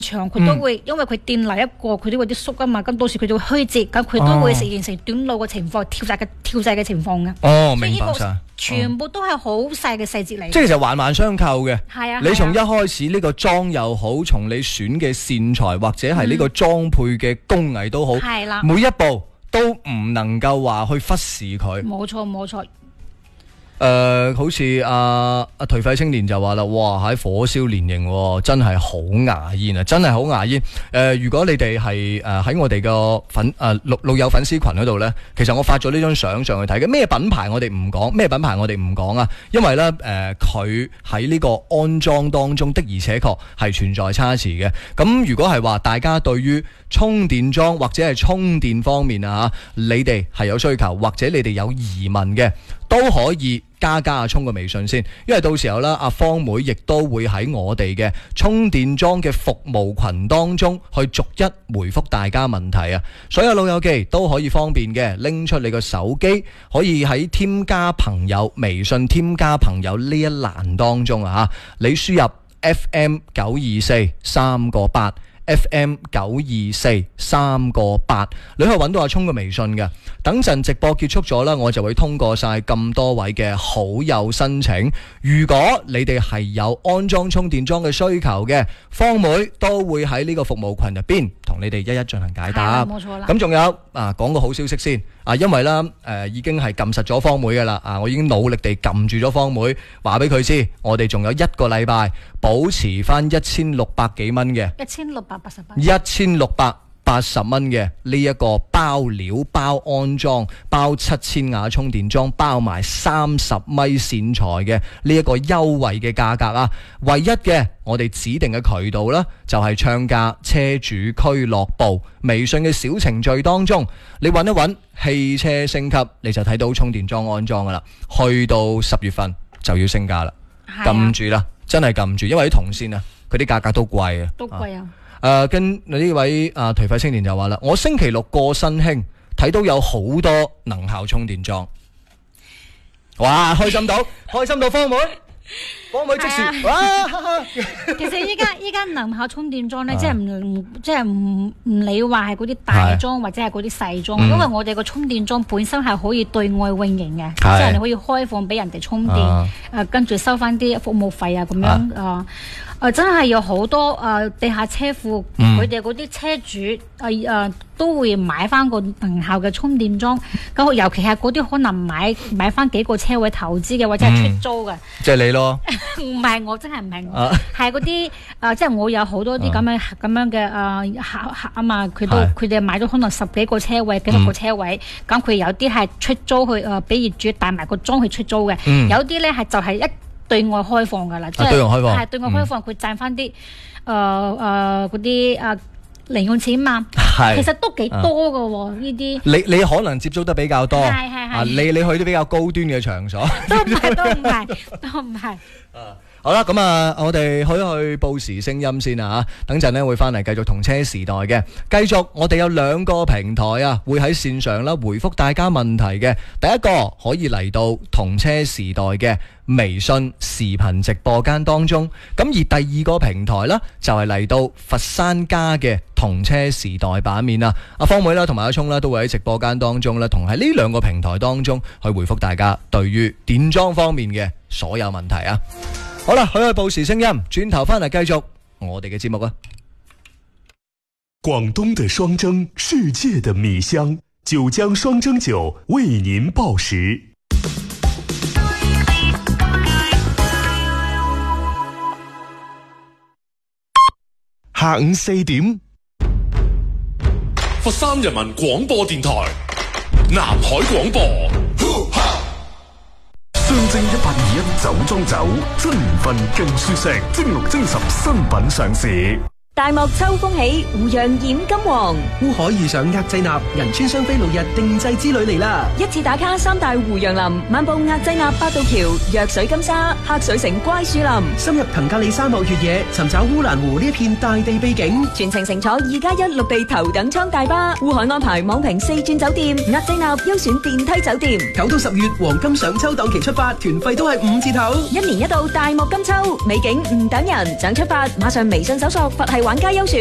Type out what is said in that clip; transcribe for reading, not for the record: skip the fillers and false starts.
長佢都會，因為佢墊嚟一個佢都會啲縮啊嘛，咁到時佢就會虛折，咁佢都會形成短路嘅情況，跳掣嘅情況嘅。 哦，明白晒。 全部都係好細嘅細節嚟。 即係其實環環相扣嘅。 係啊。 你從一開始呢個裝又好，從你選嘅線材或者係呢個裝配嘅工藝都好， 係啦， 每一步都唔能夠話去忽視佢。 冇錯冇錯。 好似阿頹廢青年就話啦，哇喺火燒連營，真係好牙煙啊！真係好牙煙。如果你哋係喺我哋個老友粉絲群嗰度呢，其實我發咗呢張相上去睇嘅。咩品牌我哋唔講，咩品牌我哋唔講啊，因為呢，佢喺呢個安裝當中的而且確係存在差池嘅。咁如果係話大家對於充電樁或者係充電方面啊，你哋係有需求或者你哋有疑問嘅，都可以加阿聰嘅微信先，因為到時候啦，阿方妹亦都會喺我哋嘅充電樁嘅服務群當中去逐一回覆大家問題啊！所有老友記都可以方便嘅拎出你個手機，可以喺添加朋友微信添加朋友呢一欄當中啊，你輸入 FM92438。FM92438，你可以揾到阿聰嘅微信嘅。等陣直播結束咗啦，我就會通過晒咁多位嘅好友申請。如果你哋係有安裝充電樁嘅需求嘅，方妹都會喺呢個服務群入邊同你哋一一進行解答。 冇錯啦。 咁仲有講個好消息先因為啦已經係撳實咗方妹噶啦我已經努力地撳住咗方妹，話俾佢知，我哋仲有一個禮拜保持翻1600幾蚊嘅1680蚊嘅呢一個包料包安裝包7000瓦充電樁包埋30米線材嘅呢一個優惠嘅價格啊！唯一嘅我哋指定嘅渠道呢，就係唱價車主俱樂部微信嘅小程序當中，你揾一揾汽車升級，你就睇到充電樁安裝噶啦。去到10月份就要升價啦，撳住啦，真係撳住，因為啲銅線啊，佢啲價格都貴啊， 都貴啊。 跟呢位頹廢青年就話啦，我星期六過新興睇到有好多能效充電樁，哇開心到方妹即時哇！ 其實依家能效充電樁咧，即係唔理話係嗰啲大樁或者係嗰啲細樁，因為我哋個充電樁本身係可以對外運營嘅，即係你可以開放俾人哋充電，跟住收翻啲服務費啊咁樣真係有好多地下車庫，佢哋嗰啲車主都會買翻個能效嘅充電樁，咁尤其係嗰啲可能買翻幾個車位投資嘅或者係出租嘅， 即係你咯。 唔係我，真係唔係我，係嗰啲即係我有好多啲咁樣嘅客啊嘛，佢哋買咗可能10幾個車位，幾多個車位，咁佢有啲係出租去俾業主帶埋個樁去出租嘅，有啲咧係就係一對外開放噶啦，即係對外開放，佢賺翻啲嗰啲零用錢嘛，其實都幾多噶喎呢啲。你可能接觸得比較多，你去啲比較高端嘅場所， 都唔係。 好啦，咁我哋去報時聲音先啊，等陣呢會翻嚟繼續同車時代嘅，繼續我哋有2個平台會喺線上啦回覆大家問題嘅。第一個可以嚟到同車時代嘅微信視頻直播間當中，咁而第2個平台呢，就係嚟到佛山家嘅同車時代版面啦。阿方妹啦同埋阿聰啦都會喺直播間當中啦，同喺呢2個平台當中去回覆大家對於電樁方面嘅所有問題啊。好啦，去報時聲音，轉頭翻嚟繼續我哋嘅節目啊！ 廣東的雙蒸，世界的米香，九江雙蒸酒為您報時。下午4點， 佛山人民廣播電台南海廣播。 雙蒸1821酒莊酒，真年份更舒適，精綠精十新品上市。 大漠秋風起，湖洋染金黃。 烏海遇上額濟納，銀川雙飛6日定制之旅嚟啦！ 一次打卡3大湖洋林，漫步額濟納8渡橋、藥水金沙、黑水城乖樹林， 深入騰格里沙漠越野，尋找烏蘭湖呢一片大地秘境。 全程乘坐2+1陸地頭等艙大巴，烏海安排網評4轉酒店，額濟納優選電梯酒店。 9到10月黃金上秋檔期出發，團費都係5折頭。 1年1度大漠金秋，美景唔等人，想出發馬上微信搜索佛系玩家優選。